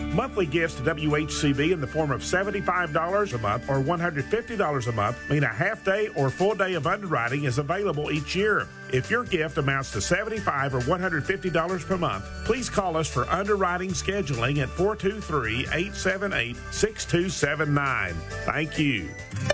Monthly gifts to WHCB in the form of $75 a month or $150 a month mean a half day or full day of underwriting is available each year. If your gift amounts to $75 or $150 per month, please call us for underwriting scheduling at 423-878-6279. Thank you.